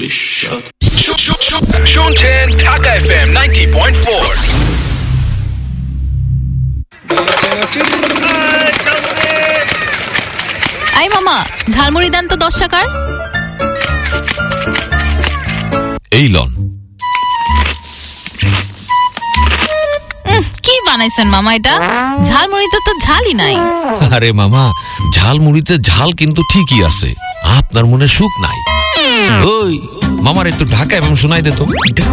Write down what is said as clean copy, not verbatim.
ভবিষ্যৎ। শুনছেন Dhaka FM 90.4। I মামা, ঝালমুড়ি দেন তো 10 টাকার। এই লন। কি বানাইছেন মামা এটা? ঝালমুড়িতে তো ঝালই নাই। আরে মামা, ঝাল মুড়িতে ঝাল কিন্তু ঠিকই আছে, আপনার মনে সুখ নাই। ওই মামার একটু ঢাকা এবং শোনাই দে তো।